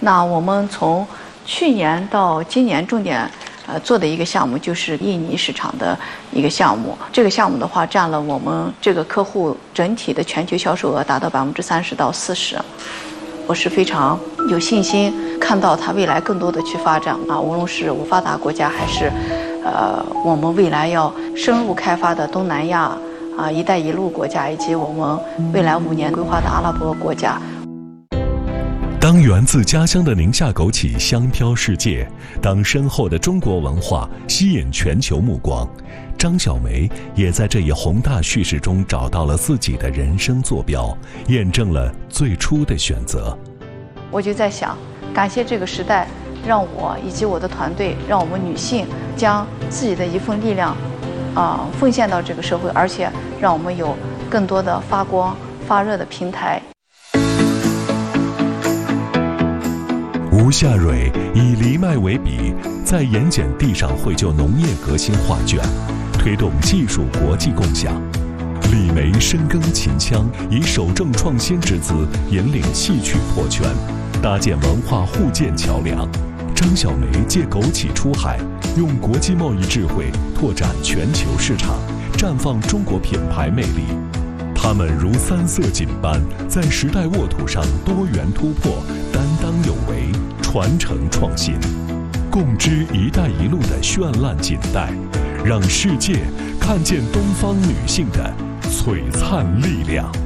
那我们从去年到今年重点做的一个项目就是印尼市场的一个项目。这个项目的话，占了我们这个客户整体的全球销售额达到30%到40%。我是非常有信心看到它未来更多的去发展啊，无论是发达国家还是我们未来要深入开发的东南亚啊、一带一路国家，以及我们未来5年规划的阿拉伯国家。 当源自家乡的宁夏枸杞香飘世界，当深厚的中国文化吸引全球目光，张小梅也在这一宏大叙事中找到了自己的人生坐标，验证了最初的选择。 我就在想，感谢这个时代，让我以及我的团队，让我们女性将自己的一份力量奉献到这个社会，而且让我们有更多的发光发热的平台。 吴夏蕊以藜麦为笔，在盐碱地上绘就农业革新画卷，推动技术国际共享。李梅深耕秦腔，以守正创新之姿引领戏曲破圈，搭建文化互鉴桥梁。张小梅借枸杞出海，用国际贸易智慧拓展全球市场，绽放中国品牌魅力。他们如三色锦般，在时代沃土上多元突破，担当有为，传承创新，共织“一带一路”的绚烂锦带，让世界看见东方女性的璀璨力量。